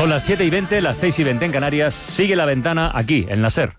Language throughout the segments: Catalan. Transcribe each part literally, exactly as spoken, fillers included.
Son las siete y veinte, las seis y veinte en Canarias. Sigue La Ventana aquí, en la SER.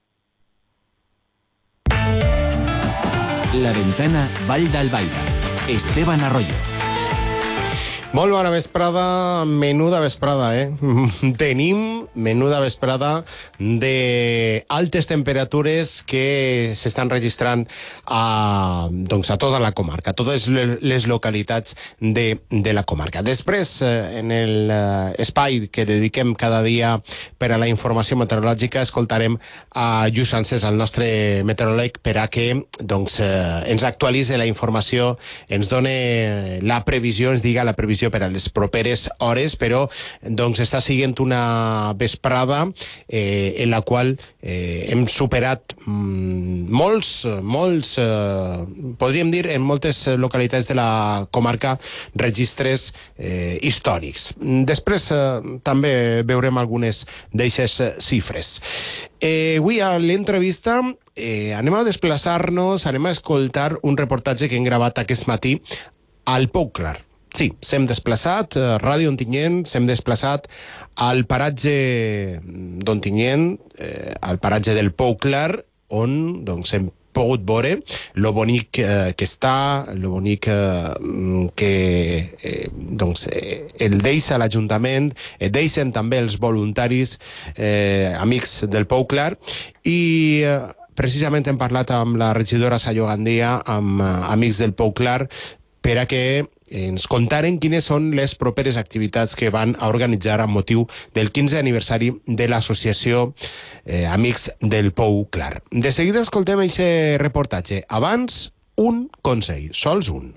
La Ventana, Vall d'Albaida. Esteban Arroyo. Molt bona vesprada, menuda vesprada, eh? Tenim menuda vesprada de altes temperatures que s'estan registrant a, doncs a tota la comarca, a totes les localitats de, de la comarca. Després, eh, en l'espai que dediquem cada dia per a la informació meteorològica, escoltarem a Lluís Francesc, el nostre meteoròleg, per a que doncs, eh, ens actualitzi la informació, ens done la previsió, ens diga la previsió per a les properes hores, però doncs està siguent una vesprada eh, en la qual eh, hem superat mm, molts, molts, eh, podríem dir, en moltes localitats de la comarca, registres eh, històrics. Després eh, també veurem algunes d'eixes xifres. Eh, avui a l'entrevista eh, anem a desplaçar-nos, anem a escoltar un reportatge que hem gravat aquest matí al Pou Clar. Sí, s'hem desplaçat, eh, Ràdio Ontinyent, s'hem desplaçat al paratge d'Ontinyent, eh, al paratge del Pou Clar, on doncs, hem pogut veure lo bonic eh, que està, lo bonic eh, que eh, doncs, eh, el deixa l'Ajuntament, eh, deixen també els voluntaris, eh, amics del Pou Clar, i eh, precisament hem parlat amb la regidora Sayo Gandia, amb eh, amics del Pou Clar, per a que ens contaren quines són les properes activitats que van a organitzar amb motiu del quinzè aniversari de l'associació eh, Amics del Pou Clar. De seguida escoltem aquest reportatge. Abans, un consell, sols un.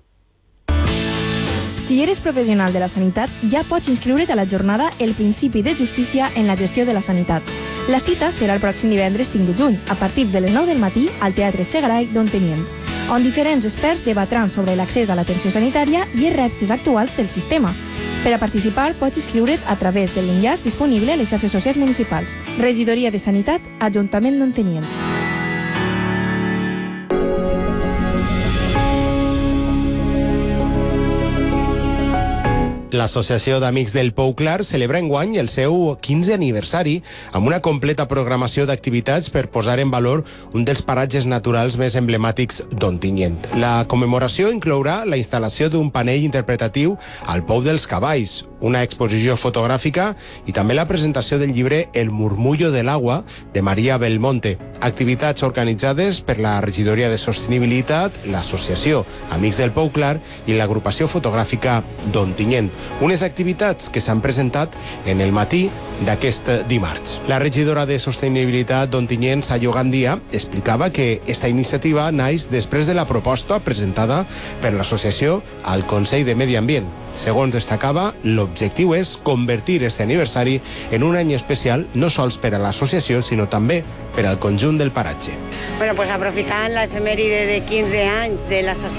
Si eres professional de la sanitat, ja pots inscriure't a la jornada El principi de justícia en la gestió de la sanitat. La cita serà el pròxim divendres cinc de juny, a partir de les nou del matí, al Teatre Txegaray d'Ontinyent, on diferents experts debatran sobre l'accés a l'atenció sanitària i els reptes actuals del sistema. Per a participar, pots inscriure't a través de l'enllaç disponible a les xarxes socials municipals. Regidoria de Sanitat, Ajuntament d'Ontinyent. L'Associació d'Amics del Pou Clar celebra enguany el seu quinzè aniversari amb una completa programació d'activitats per posar en valor un dels paratges naturals més emblemàtics d'Ontinyent. La commemoració inclourà la instal·lació d'un panell interpretatiu al Pou dels Cavalls, una exposició fotogràfica i també la presentació del llibre El murmullo del agua de María Belmonte. Activitats organitzades per la Regidoria de Sostenibilitat, l'Associació Amics del Pou Clar i l'Agrupació Fotogràfica d'Ontinyent. Unes activitats que s'han presentat en el matí d'aquest dimarts. La regidora de Sostenibilitat d'Ontinyent, Sayo Gandia, explicava que esta iniciativa naix després de la proposta presentada per l'associació al Consell de Medi Ambient. Segons destacava, l'objectiu és convertir aquest aniversari en un any especial no sols per a l'associació, sinó també per al conjunt del paratge. Bueno, pues aprofitant l'efemèride de quinze anys de l'associació